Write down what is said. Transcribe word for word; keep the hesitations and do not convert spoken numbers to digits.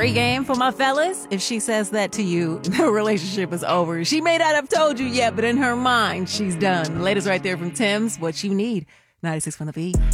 Free game for my fellas. If she says that to you, the relationship is over. She may not have told you yet, but in her mind, she's done. The latest right there from Tim's, What You Need. ninety-six from the Beat.